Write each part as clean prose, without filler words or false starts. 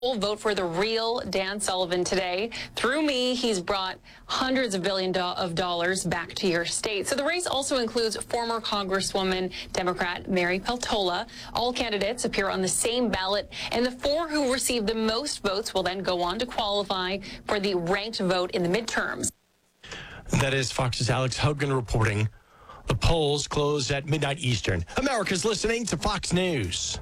Vote for the real Dan Sullivan today. Through me, he's brought hundreds of billions of dollars back to your state. So the race also includes former Congresswoman Democrat Mary Peltola. All candidates appear on the same ballot, and the four who receive the most votes will then go on to qualify for the ranked vote in the midterms. That is Fox's Alex Hogan reporting. The polls close at midnight Eastern. America's listening to Fox News.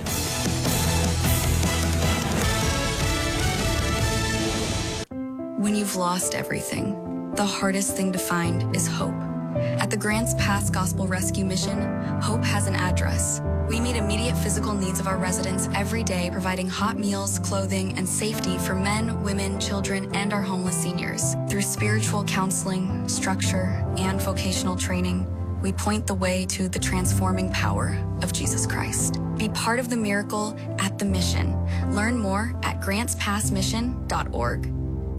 When you've lost everything, the hardest thing to find is hope. At the Grants Pass Gospel Rescue Mission, hope has an address. We meet immediate physical needs of our residents every day, providing hot meals, clothing, and safety for men, women, children, and our homeless seniors. Through spiritual counseling, structure, and vocational training, we point the way to the transforming power of Jesus Christ. Be part of the miracle at the mission. Learn more at grantspassmission.org.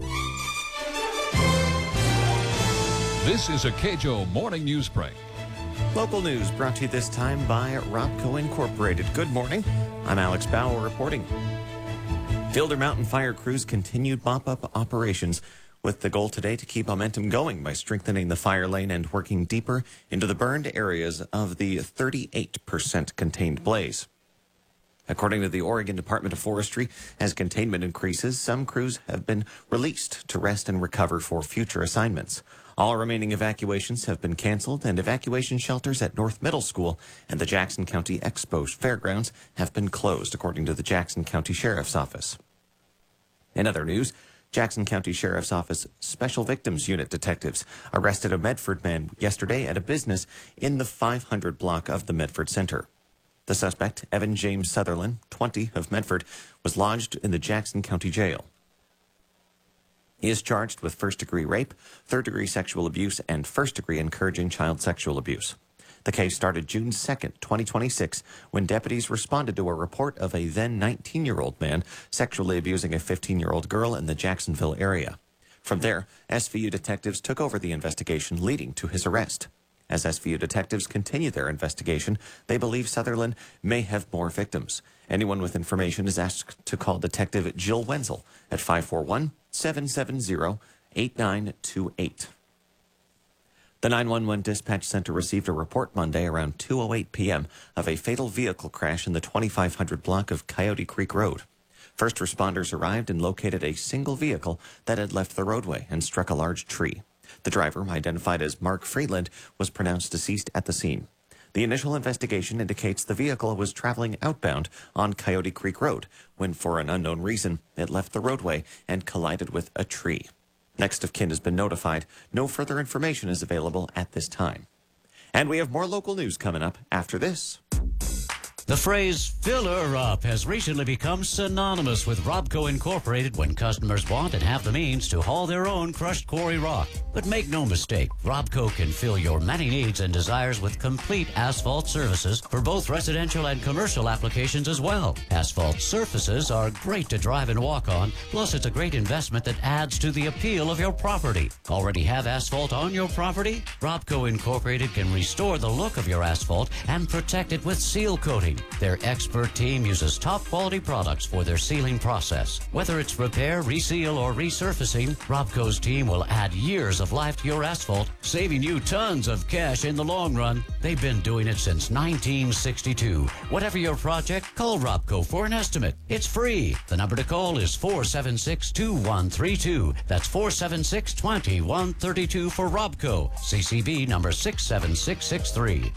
This is a KJO Morning News Break. Local news brought to you this time by Robco Incorporated. Good morning. I'm Alex Bauer reporting. Fielder Mountain Fire crews continued mop-up operations with the goal today to keep momentum going by strengthening the fire lane and working deeper into the burned areas of the 38% contained blaze. According to the Oregon Department of Forestry, as containment increases, some crews have been released to rest and recover for future assignments. All remaining evacuations have been canceled, and evacuation shelters at North Middle School and the Jackson County Expo Fairgrounds have been closed, according to the Jackson County Sheriff's Office. In other news, Jackson County Sheriff's Office Special Victims Unit detectives arrested a Medford man yesterday at a business in the 500 block of the Medford Center. The suspect, Evan James Sutherland, 20, of Medford, was lodged in the Jackson County Jail. He is charged with first-degree rape, third-degree sexual abuse, and first-degree encouraging child sexual abuse. The case started June 2nd, 2026, when deputies responded to a report of a then 19-year-old man sexually abusing a 15-year-old girl in the Jacksonville area. From there, SVU detectives took over the investigation, leading to his arrest. As SVU detectives continue their investigation, they believe Sutherland may have more victims. Anyone with information is asked to call Detective Jill Wenzel at 541-770-8928. The 911 dispatch center received a report Monday around 2:08 p.m. of a fatal vehicle crash in the 2500 block of Coyote Creek Road. First responders arrived and located a single vehicle that had left the roadway and struck a large tree. The driver, identified as Mark Freeland, was pronounced deceased at the scene. The initial investigation indicates the vehicle was traveling outbound on Coyote Creek Road when, for an unknown reason, it left the roadway and collided with a tree. Next of kin has been notified. No further information is available at this time. And we have more local news coming up after this. The phrase "fill her up" has recently become synonymous with Robco Incorporated when customers want and have the means to haul their own crushed quarry rock. But make no mistake, Robco can fill your many needs and desires with complete asphalt services for both residential and commercial applications as well. Asphalt surfaces are great to drive and walk on, plus it's a great investment that adds to the appeal of your property. Already have asphalt on your property? Robco Incorporated can restore the look of your asphalt and protect it with seal coating. Their expert team uses top quality products for their sealing process. Whether it's repair, reseal, or resurfacing, Robco's team will add years of life to your asphalt, saving you tons of cash in the long run. They've been doing it since 1962. Whatever your project, call Robco for an estimate. It's free. The number to call is 476-2132. That's 476-2132 for Robco. CCB number 67663.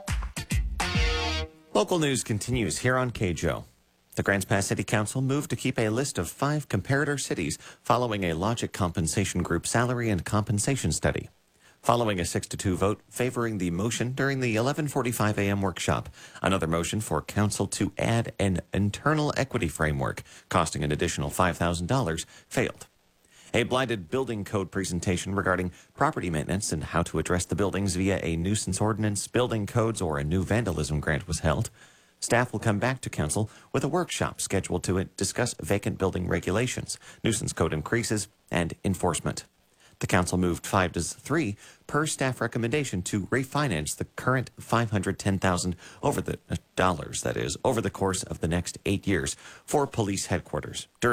Local news continues here on KJO. The Grants Pass City Council moved to keep a list of 5 comparator cities following a Logic Compensation Group salary and compensation study. Following a 6-2 vote favoring the motion during the 11:45 a.m. workshop, another motion for council to add an internal equity framework costing an additional $5,000 failed. A blighted building code presentation regarding property maintenance and how to address the buildings via a nuisance ordinance, building codes, or a new vandalism grant was held. Staff will come back to council with a workshop scheduled to discuss vacant building regulations, nuisance code increases, and enforcement. The council moved 5-3 per staff recommendation to refinance the current $510,000 over the course of the next 8 years for police headquarters.